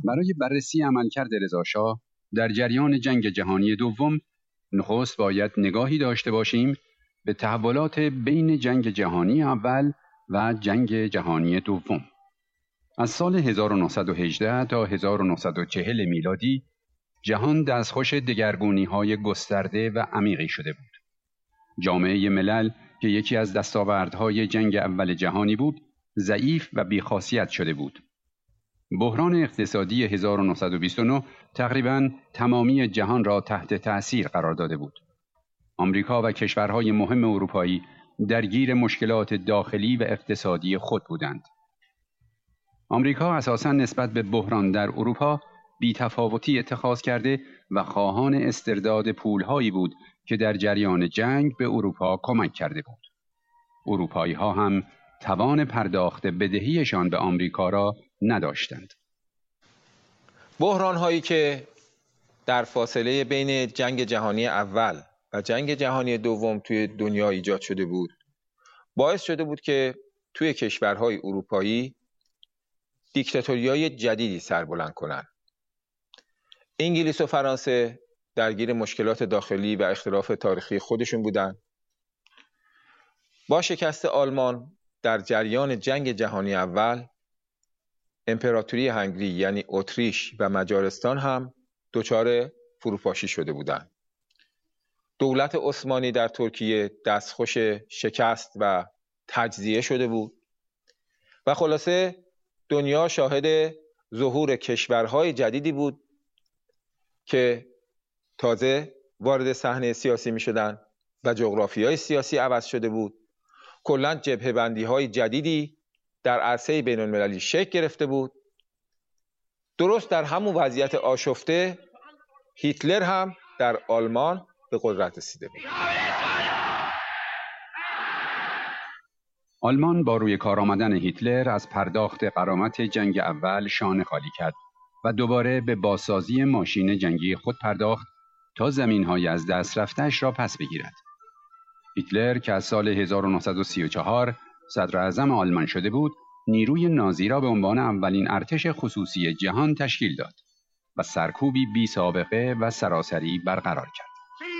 برای بررسی عملکرد رضاشاه در جریان جنگ جهانی دوم، نخست باید نگاهی داشته باشیم به تحولات بین جنگ جهانی اول و جنگ جهانی دوم. از سال 1918 تا 1940 میلادی جهان دستخوش دگرگونی‌های گسترده و عمیقی شده بود. جامعه ملل که یکی از دستاوردهای جنگ اول جهانی بود، ضعیف و بی‌خاصیت شده بود. بحران اقتصادی 1929 تقریباً تمامی جهان را تحت تأثیر قرار داده بود. آمریکا و کشورهای مهم اروپایی درگیر مشکلات داخلی و اقتصادی خود بودند. آمریکا اساساً نسبت به بحران در اروپا بی‌تفاوتی اتخاذ کرده و خواهان استرداد پولهایی بود که در جریان جنگ به اروپا کمک کرده بود. اروپایی‌ها هم توان پرداخت بدهیشان به آمریکا را نداشتند. بحران‌هایی که در فاصله بین جنگ جهانی اول و جنگ جهانی دوم توی دنیا ایجاد شده بود، باعث شده بود که توی کشورهای اروپایی دیکتاتوریای جدیدی سربلند کنند. انگلیس و فرانسه درگیر مشکلات داخلی و اختلاف تاریخی خودشون بودند. با شکست آلمان در جریان جنگ جهانی اول، امپراتوری هنگری یعنی اتریش و مجارستان هم دچار فروپاشی شده بودند. دولت عثمانی در ترکیه دستخوش شکست و تجزیه شده بود و خلاصه دنیا شاهد ظهور کشورهای جدیدی بود که تازه وارد صحنه سیاسی می شدن و جغرافیای سیاسی عوض شده بود. کلاً جبهه‌بندی‌های جدیدی در عرصه بین‌المللی شکل گرفته بود. درست در همون وضعیت آشفته هیتلر هم در آلمان به قدرت رسیده بود. آلمان با روی کار آمدن هیتلر از پرداخت غرامت جنگ اول شانه خالی کرد و دوباره به بازسازی ماشین جنگی خود پرداخت تا زمین‌های از دست رفته‌اش را پس بگیرد. هیتلر که از سال 1934 صدر اعظم آلمان شده بود، نیروی نازی را به عنوان اولین ارتش خصوصی جهان تشکیل داد و سرکوبی بی سابقه و سراسری برقرار کرد.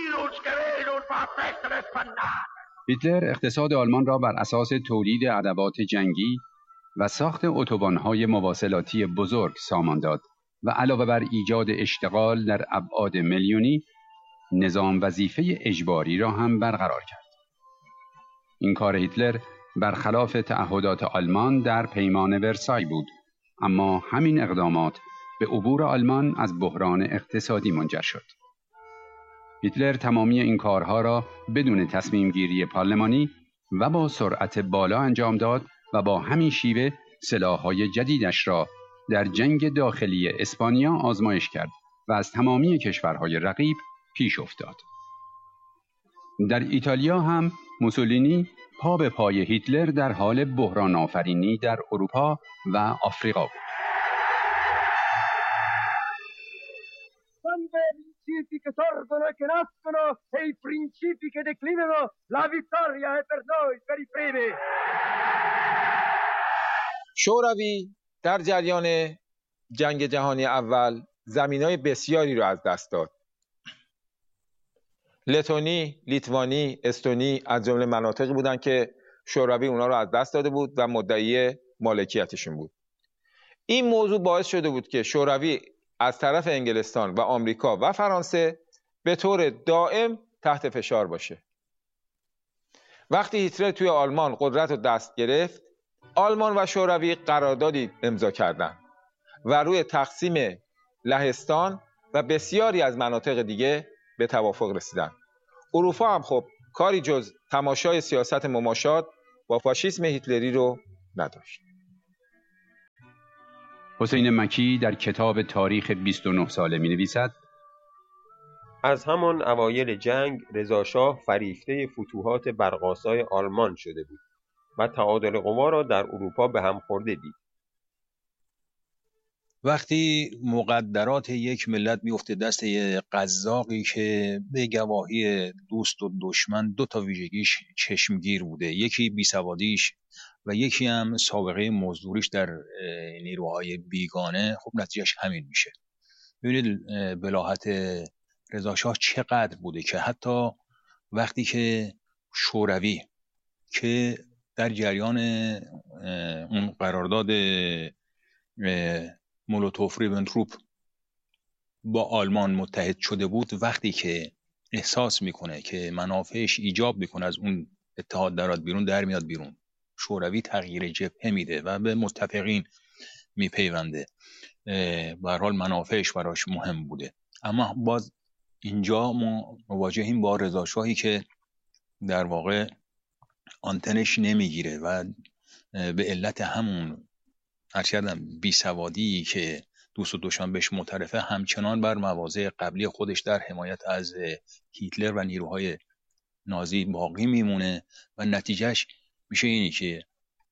هیتلر اقتصاد آلمان را بر اساس تولید ادوات جنگی و ساخت اتوبان‌های مواصلاتی بزرگ سامان داد و علاوه بر ایجاد اشتغال در ابعاد میلیونی، نظام وظیفه اجباری را هم برقرار کرد. این کار هیتلر برخلاف تعهدات آلمان در پیمان ورسای بود، اما همین اقدامات به عبور آلمان از بحران اقتصادی منجر شد. هیتلر تمامی این کارها را بدون تصمیم گیری پارلمانی و با سرعت بالا انجام داد و با همین شیوه سلاح‌های جدیدش را در جنگ داخلی اسپانیا آزمایش کرد و از تمامی کشورهای رقیب پیش افتاد. در ایتالیا هم موسولینی پا به پای هیتلر در حال بحران آفرینی در اروپا و آفریقا بود. Che sorgono e che nascono e i principi che declinano, la vittoria è per noi, per i primi. شوروی در جریان جنگ جهانی اول زمینای بسیاری رو از دست داد. لتونی، لیتوانی، استونی از جمله مناطقی بودن که شوروی اونا رو از دست داده بود و مدعی مالکیتشون بود. این موضوع باعث شده بود که شوروی از طرف انگلستان و آمریکا و فرانسه به طور دائم تحت فشار باشه. وقتی هیتلر توی آلمان قدرت رو دست گرفت، آلمان و شوروی قراردادی امضا کردند و روی تقسیم لهستان و بسیاری از مناطق دیگه به توافق رسیدند. اروپا هم خب کاری جز تماشای سیاست مماشات با فاشیسم هیتلری رو نداشت. حسین مکی در کتاب تاریخ 29 ساله می نویسد: از همان اوایل جنگ رضاشاه فریفته فتوحات برق‌آسای آلمان شده بود و تعادل قوا را در اروپا به هم خورده دید. وقتی مقدرات یک ملت میفته دست یه قزاقی که به گواهی دوست و دشمن دو تا ویژگیش چشمگیر بوده، یکی بیسوادیش و یکی هم سابقه مزدوریش در نیروهای بیگانه، خب نتیجهش همین میشه. ببینید بلاهت رضا شاه چقدر بوده که حتی وقتی که شوروی که در جریان اون قرارداد مولوتوف ریبنتروپ با آلمان متحد شده بود، وقتی که احساس میکنه که منافعش ایجاب میکنه از اون اتحاد در میاد بیرون، شوروی تغییر جبهه میده و به متفقین میپیونده. به هر حال منافعش براش مهم بوده. اما باز اینجا ما مواجهیم با رضا شاهی که در واقع آنتنش نمیگیره و به علت همون بیسوادی که دوست و دشمن بهش معترفه همچنان بر مواضع قبلی خودش در حمایت از هیتلر و نیروهای نازی باقی میمونه و نتیجهش میشه اینی که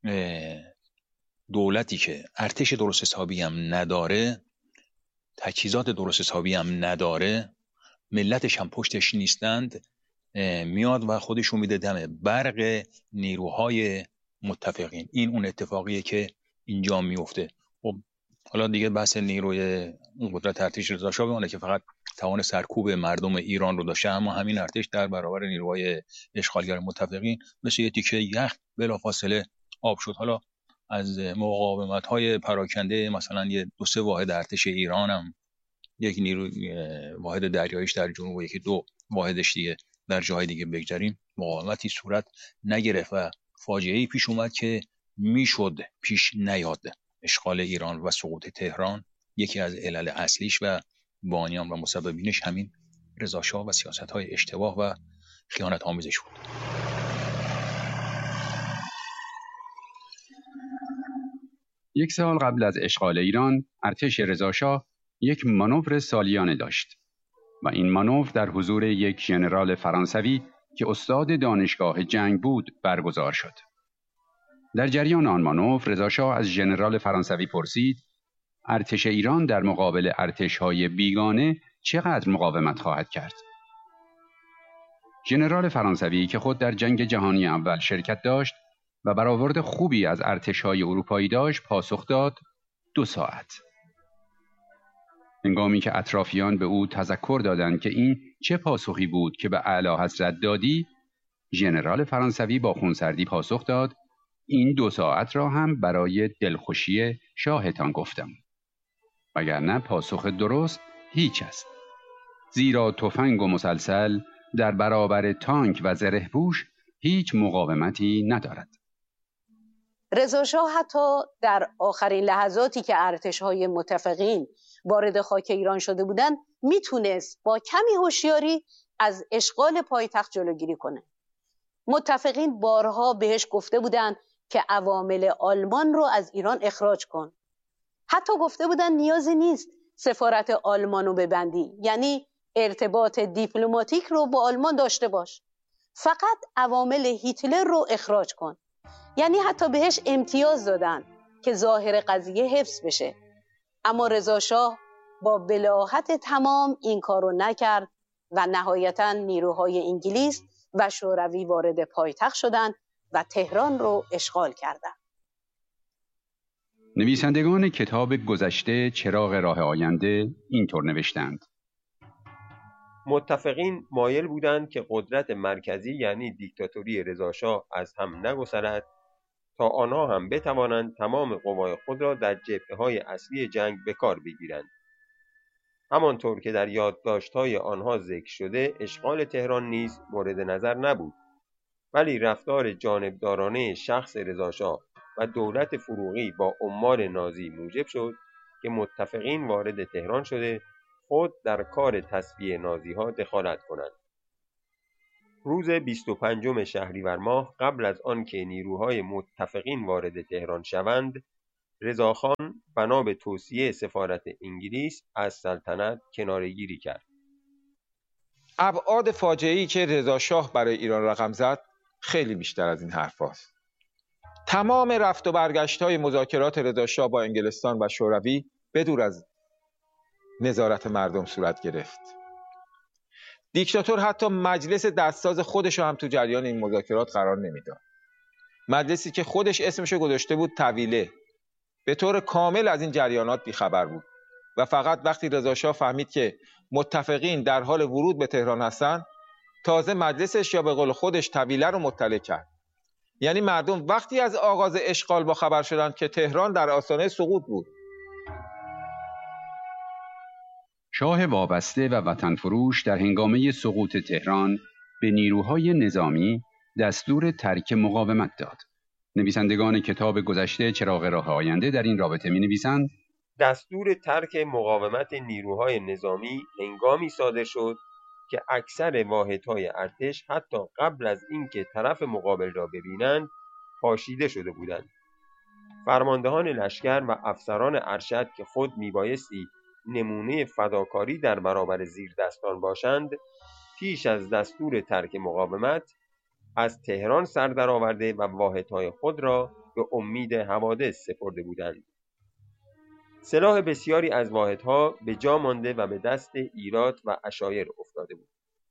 دولتی که ارتش درست حسابی هم نداره، تجهیزات درست حسابی هم نداره، ملتش هم پشتش نیستند، میاد و خودشو میده دم برق نیروهای متفقین. این اون اتفاقیه که اینجا میفته. خب حالا دیگه بحث نیروی قدرت ارتش رضا شاه بمونه که فقط توان سرکوب مردم ایران رو داشته، اما همین ارتش در برابر نیروهای اشغالگر متفقین مثل یه تیکه یخ بلافاصله آب شد. حالا از مقاومت‌های پراکنده مثلا یه 2-3 واحد ارتش ایران هم، یک نیروی واحد دریاییش در جنوب و یکی 2 واحدش دیگه در جای دیگه بگذاریم، مقاومتی صورت نگرفت و فاجعه‌ای پیش اومد که میشد پیش نیاد. اشغال ایران و سقوط تهران یکی از علل اصلیش و بانیان و مسببینش همین رضا شاه و سیاست‌های اشتباه و خیانت آمیزش بود. یک سال قبل از اشغال ایران، ارتش رضا شاه یک مانور سالیانه داشت و این مانور در حضور یک ژنرال فرانسوی که استاد دانشگاه جنگ بود برگزار شد. در جریان آن مانور رضا شاه از ژنرال فرانسوی پرسید ارتش ایران در مقابل ارتش‌های بیگانه چقدر مقاومت خواهد کرد؟ ژنرال فرانسوی که خود در جنگ جهانی اول شرکت داشت و برآورد خوبی از ارتش‌های اروپایی داشت پاسخ داد 2 ساعت. هنگامی که اطرافیان به او تذکر دادند که این چه پاسخی بود که به اعلی حضرت دادی، ژنرال فرانسوی با خونسردی پاسخ داد این 2 ساعت را هم برای دلخوشی شاهتان گفتم، وگرنه پاسخ درست هیچ است، زیرا تفنگ و مسلسل در برابر تانک و زره پوش هیچ مقاومتی ندارد. رضا شاه حتی در آخرین لحظاتی که ارتش‌های متفقین وارد خاک ایران شده بودند میتونست با کمی هوشیاری از اشغال پایتخت جلوگیری کنه. متفقین بارها بهش گفته بودند که عوامل آلمان رو از ایران اخراج کن. حتی گفته بودن نیازی نیست سفارت آلمان رو ببندی، یعنی ارتباط دیپلماتیک رو با آلمان داشته باش، فقط عوامل هیتلر رو اخراج کن. یعنی حتی بهش امتیاز دادن که ظاهر قضیه حفظ بشه. اما رضا شاه با بلاهت تمام این کارو نکرد و نهایتاً نیروهای انگلیس و شوروی وارد پایتخت شدند و تهران رو اشغال کردند. نویسندگان کتاب گذشته چراغ راه آینده اینطور نوشتند: متفقین مایل بودند که قدرت مرکزی یعنی دیکتاتوری رضا شاه از هم نگسلد تا آنها هم بتوانند تمام قوای خود را در جبهه‌های اصلی جنگ به کار بگیرند. همانطور که در یادداشت‌های آنها ذکر شده، اشغال تهران نیز مورد نظر نبود، ولی رفتار جانبدارانه شخص رضا شاه و دولت فروغی با عمال نازی موجب شد که متفقین وارد تهران شده خود در کار تصفیه نازی‌ها دخالت کنند. روز 25 شهریور ماه قبل از آنکه نیروهای متفقین وارد تهران شوند، رضاخان بنا به توصیه سفارت انگلیس از سلطنت کناره‌گیری کرد. ابعاد فاجعه‌ای که رضا شاه برای ایران رقم زد خیلی بیشتر از این حرف هاست. تمام رفت و برگشت‌های مذاکرات رضا شاه با انگلستان و شوروی بدور از نظارت مردم صورت گرفت. دیکتاتور حتی مجلس دستساز خودش رو هم تو جریان این مذاکرات قرار نمیداد. مجلسی که خودش اسمشو گذاشته بود طویله، به طور کامل از این جریانات بیخبر بود و فقط وقتی رضا شاه فهمید که متفقین در حال ورود به تهران هستن، تازه مجلسش یا به قول خودش طویله رو مطلع کرد. یعنی مردم وقتی از آغاز اشغال با خبر شدند که تهران در آستانه سقوط بود. شاه وابسته و وطن فروش در هنگامه سقوط تهران به نیروهای نظامی دستور ترک مقاومت داد. نویسندگان کتاب گذشته چراغ راه آینده در این رابطه می‌نویسند: دستور ترک مقاومت نیروهای نظامی هنگامی صادر شد که اکثر واحدهای ارتش حتی قبل از اینکه طرف مقابل را ببینند پاشیده شده بودند. فرماندهان لشکر و افسران ارشد که خود میبایستی نمونه فداکاری در برابر زیردستان باشند، پیش از دستور ترک مقاومت از تهران سر درآورده و واحدهای خود را به امید حوادث سپرده بودند. سلاح بسیاری از واحدها به جا مانده و به دست ایرات و عشایر افتاده بود.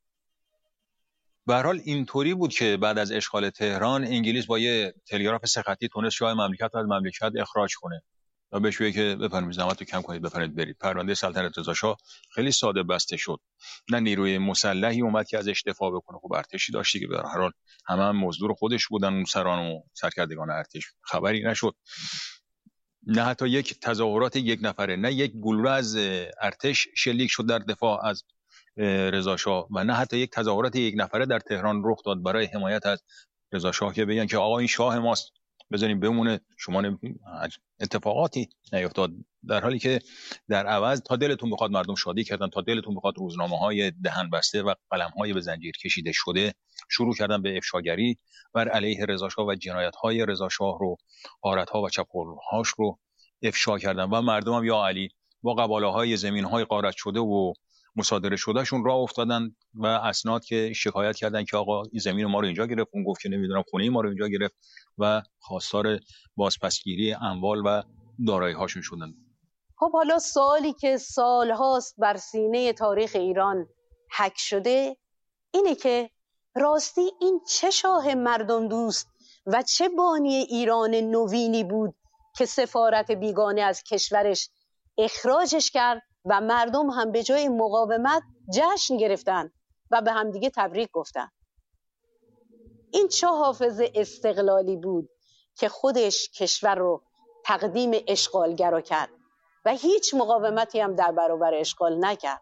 به هر حال اینطوری بود که بعد از اشغال تهران انگلیس با یه تلگراف سه خطی تونست شاه مملکت از مملکت اخراج کنه و بهش بگه که بفرمایید زحمت رو کم کنید، بفرمایید برید. پرونده سلطنت رضا شاه خیلی ساده بسته شد. نه نیروی مسلحی اومد که ازش دفاع بکنه. خب ارتشی داشتی که به هر حال هم مزدور خودش بودن اون سران و سرکردگان ارتش، خبری نشد. نه حتی یک تظاهرات یک نفره، نه یک گلوله از ارتش شلیک شد در دفاع از رضا شاه و نه حتی یک تظاهرات یک نفره در تهران رخ داد برای حمایت از رضا شاه که بگن که آقا این شاه ماست بذاریم بمونه، شما اتفاقاتی نیفتاد. در حالی که در عوض تا دلتون بخواد مردم شادی کردن، تا دلتون بخواد روزنامه‌های دهن بسته و قلم‌های به زنجیر کشیده شده شروع کردن به افشاگری بر علیه رضا شاه و جنایت‌های رضا شاه رو، غارت‌ها و چپ‌قول‌هاش رو افشا کردن و مردم هم یا علی با قباله‌های زمین‌های غارت شده و مصادره شدهشون راه افتادن و اسناد که شکایت کردن که آقا این زمین ما رو اینجا گرفت، اون گفت که نمیدونم خونه ما رو اینجا گرفت و خواستار بازپسگیری اموال و دارایی هاشون شدن. خب حالا سوالی که سالهاست بر سینه تاریخ ایران حک شده اینه که راستی این چه شاه مردم دوست و چه بانی ایران نوینی بود که سفارت بیگانه از کشورش اخراجش کرد و مردم هم به جای مقاومت جشن گرفتن و به همدیگه تبریک گفتن. این چه حافظ استقلالی بود که خودش کشور رو تقدیم اشغالگرا کرد و هیچ مقاومتی هم در برابر اشغال نکرد.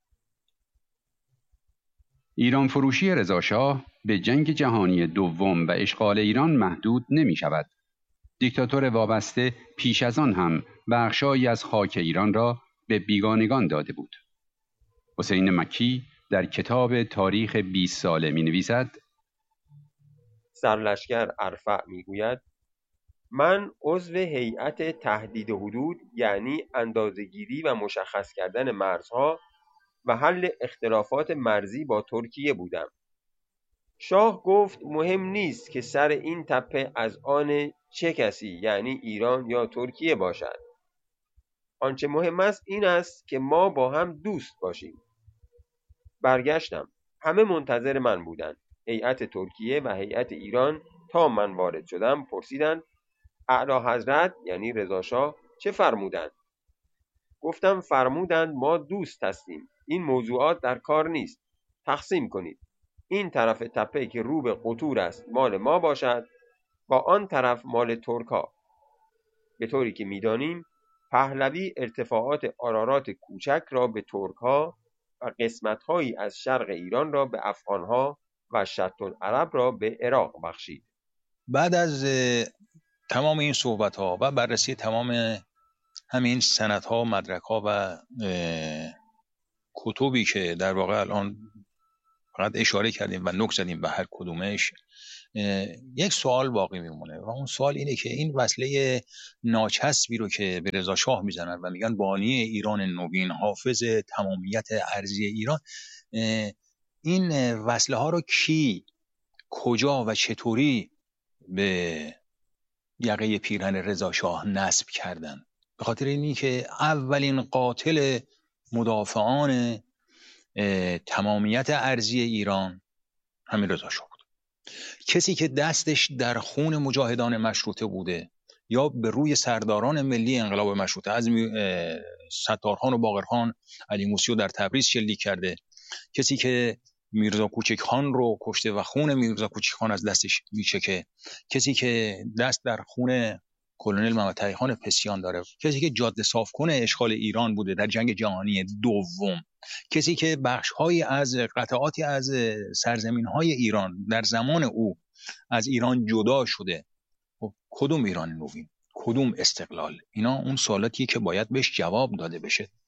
ایران فروشی رضا شاه به جنگ جهانی دوم و اشغال ایران محدود نمی شود. دیکتاتور وابسته پیش از آن هم بخشایی از خاک ایران را به بیگانگان داده بود. حسین مکی در کتاب تاریخ 20 ساله می نویسد: سرلشکر ارفع می گوید من عضو هیئت تحدید حدود یعنی اندازه‌گیری و مشخص کردن مرزها و حل اختلافات مرزی با ترکیه بودم. شاه گفت مهم نیست که سر این تپه از آن چه کسی یعنی ایران یا ترکیه باشد. آنچه مهم است این است که ما با هم دوست باشیم. برگشتم. همه منتظر من بودند. هیئت ترکیه و هیئت ایران تا من وارد شدم پرسیدند اعلی حضرت یعنی رضا شاه چه فرمودند؟ گفتم فرمودند ما دوست هستیم. این موضوعات در کار نیست. تقسیم کنید. این طرف تپه که رو به قطور است مال ما باشد و آن طرف مال ترکا. به طوری که می‌دانیم پهلوی ارتفاعات آرارات کوچک را به ترک‌ها و قسمت‌هایی از شرق ایران را به افغان‌ها و شط العرب را به عراق بخشید. بعد از تمام این صحبت‌ها و بررسی تمام همین سندها، مدرک‌ها و کتبی که در واقع الان فقط اشاره کردیم و نک زدیم به هر کدومش، یک سوال باقی میمونه و اون سوال اینه که این وصله ناچسبی رو که به رضا شاه میزنن و میگن بانی ایران نوین، حافظ تمامیت ارضی ایران، این وصله ها رو کی، کجا و چطوری به یقه پیرهن رضا شاه نصب کردن؟ به خاطر اینی که اولین قاتل مدافعان تمامیت ارضی ایران همین رضا شاه بود. کسی که دستش در خون مجاهدان مشروطه بوده یا به روی سرداران ملی انقلاب مشروطه، از ستارخان و باقرخان، علی موسیو در تبریز شلیک کرده، کسی که میرزا کوچکخان رو کشته و خون میرزا کوچکخان از دستش میچکه، کسی که دست در خون کلونل محمد تقی‌خان پسیان داره، کسی که جاده صاف کنه اشغال ایران بوده در جنگ جهانی دوم، کسی که بخش‌هایی از قطعاتی از سرزمین‌های ایران در زمان او از ایران جدا شده. کدوم ایران نوین؟ کدوم استقلال؟ اینا اون سوالاتیه که باید بهش جواب داده بشه.